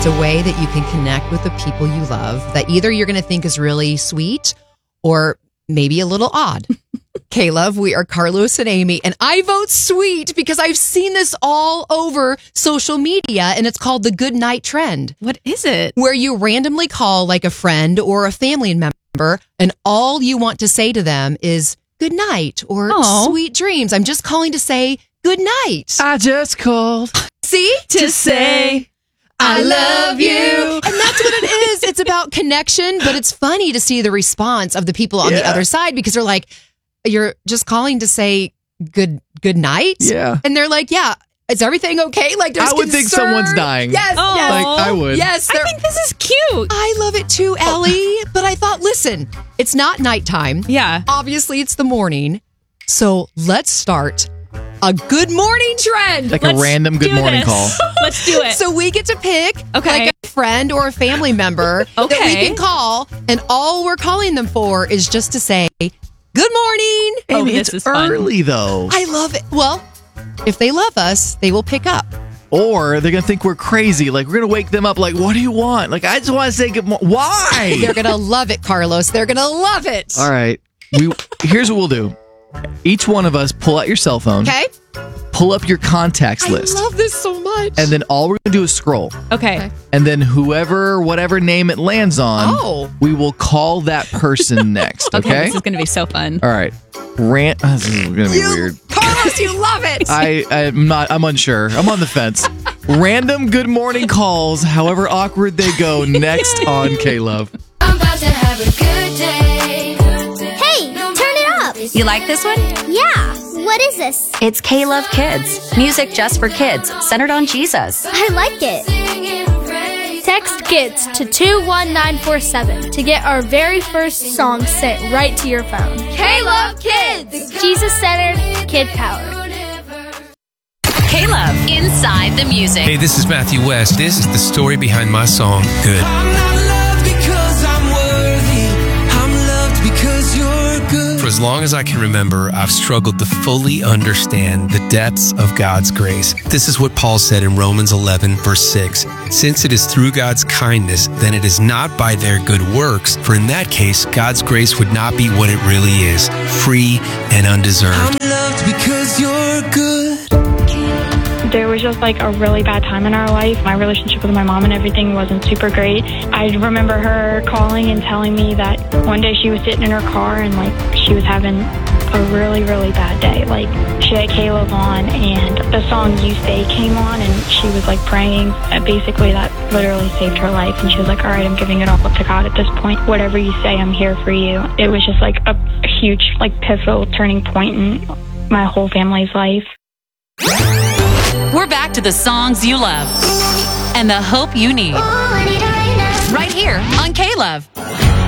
It's a way that you can connect with the people you love that either you're going to think is really sweet or maybe a little odd. K-Love, we are Carlos and Amy, and I vote sweet because I've seen this all over social media, and it's called the good night trend. What is it? Where you randomly call like a friend or a family member, and all you want to say to them is good night or sweet dreams. I'm just calling to say good night. I just called. See? To say I love you. And that's what it is. It's about connection, but it's funny to see the response of the people on the other side because they're like, you're just calling to say good night? Yeah. And they're like, yeah, is everything okay? Like, there's I would think concern. someone's dying. Yes, yes. Like, I would. Yes. I think this is cute. I love it too, Ellie. But I thought, listen, it's not nighttime. Yeah. Obviously, it's the morning. So let's start a good morning trend. Like a random good morning call. Let's do it. So we get to pick Okay. like a friend or a family member that we can call, and all we're calling them for is just to say, good morning. Amy, this it's is fun. early, though. I love it. Well, if they love us, they will pick up. Or they're going to think we're crazy. Like, we're going to wake them up like, what do you want? Like, I just want to say good morning. Why? They're going to love it, Carlos. They're going to love it. All right. Here's what we'll do. Each one of us pull out your cell phone. Okay. Pull up your contacts list. I love this so much. And then all we're going to do is scroll. Okay. And then whatever name it lands on, we will call that person next. Okay? This is going to be so fun. All right. This is going to be weird. Carlos, you love it. I'm unsure. I'm on the fence. Random good morning calls, however awkward they go, next on K-Love. I'm about to have a good day. Hey, turn it up. You like this one? Yeah. What is this? It's K-Love Kids. Music just for kids, centered on Jesus. I like it. Text KIDS to 21947 to get our very first song sent right to your phone. K-Love Kids. Jesus-centered, kid-powered. K-Love, inside the music. Hey, this is Matthew West. This is the story behind my song, Good. I'm not loved because I'm worthy. I'm loved because you're good. For as long as I can remember, I've struggled to fully understand the depths of God's grace. This is what Paul said in Romans 11, verse 6. Since it is through God's kindness, then it is not by their good works. For in that case, God's grace would not be what it really is, free and undeserved. I'm loved because you're good. There was just like a really bad time in our life. My relationship with my mom and everything wasn't super great. I remember her calling and telling me that one day she was sitting in her car and like she was having a really, really bad day. Like she had K-Love on and the song You Say came on and she was like praying. Basically that literally saved her life. And she was like, all right, I'm giving it all up to God at this point. Whatever you say, I'm here for you. It was just like a huge like pivotal turning point in my whole family's life. We're back to the songs you love and the hope you need. Right here on K-Love.